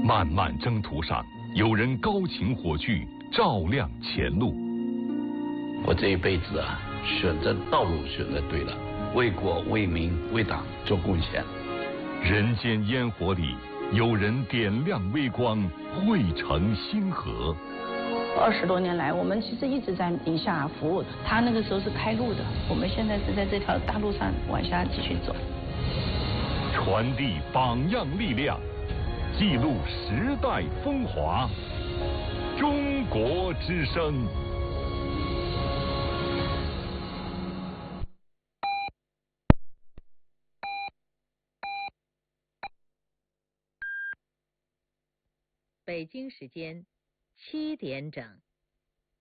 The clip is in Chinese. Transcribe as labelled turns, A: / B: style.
A: 漫漫征途上，有人高擎火炬，照亮前路。
B: 我这一辈子啊，选择道路选择对了，为国为民为党做贡献。
A: 人间烟火里，有人点亮微光，汇成星河。
C: 20多年来，我们其实一直在宁夏服务。他那个时候是开路的，我们现在是在这条大路上往下继续走。
A: 传递榜样力量，记录时代风华。中国之声。
D: 北京时间7点整。